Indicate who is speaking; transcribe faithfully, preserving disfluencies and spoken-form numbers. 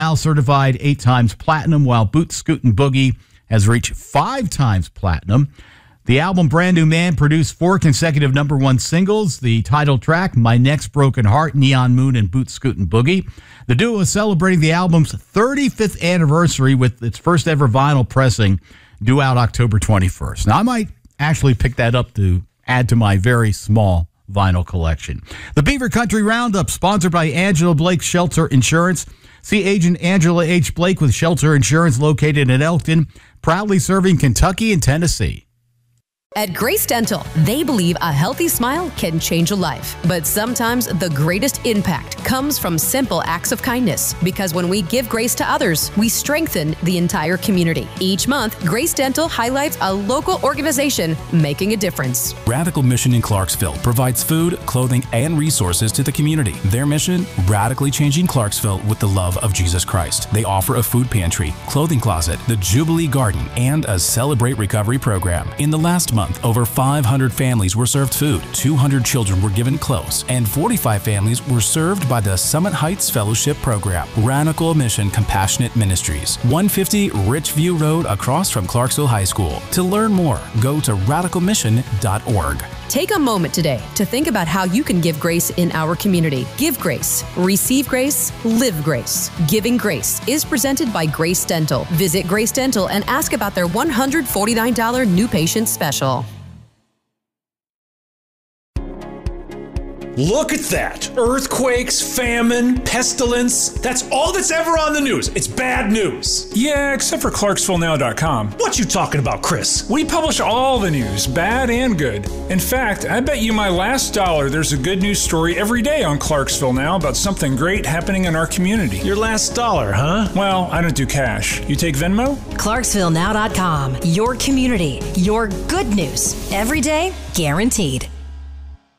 Speaker 1: now certified eight times platinum, while Boot Scootin' Boogie has reached five times platinum. The album Brand New Man produced four consecutive number one singles. The title track, My Next Broken Heart, Neon Moon, and Boot Scootin' Boogie. The duo is celebrating the album's thirty-fifth anniversary with its first ever vinyl pressing due out October twenty-first. Now, I might actually pick that up to add to my very small vinyl collection. The Beaver Country Roundup, sponsored by Angela Blake Shelter Insurance. See Agent Angela H. Blake with Shelter Insurance located in Elkton, proudly serving Kentucky and Tennessee.
Speaker 2: At Grace Dental, they believe a healthy smile can change a life. But sometimes the greatest impact comes from simple acts of kindness. Because when we give grace to others, we strengthen the entire community. Each month, Grace Dental highlights a local organization making a difference.
Speaker 3: Radical Mission in Clarksville provides food, clothing, and resources to the community. Their mission, radically changing Clarksville with the love of Jesus Christ. They offer a food pantry, clothing closet, the Jubilee Garden, and a Celebrate Recovery program. In the last month, over five hundred families were served food, two hundred children were given clothes, and forty-five families were served by the Summit Heights Fellowship Program. Radical Mission Compassionate Ministries, one fifty Richview Road across from Clarksville High School. To learn more, go to radical mission dot org.
Speaker 2: Take a moment today to think about how you can give grace in our community. Give grace, receive grace, live grace. Giving Grace is presented by Grace Dental. Visit Grace Dental and ask about their one hundred forty-nine dollars new patient special.
Speaker 4: Look at that. Earthquakes, famine, pestilence. That's all that's ever on the news. It's bad news.
Speaker 5: Yeah, except for Clarksville Now dot com.
Speaker 4: What you talking about, Chris?
Speaker 5: We publish all the news, bad and good. In fact, I bet you my last dollar there's a good news story every day on Clarksville Now about something great happening in our community.
Speaker 4: Your last dollar, huh?
Speaker 5: Well, I don't do cash. You take Venmo?
Speaker 6: Clarksville Now dot com. Your community. Your good news. Every day, guaranteed.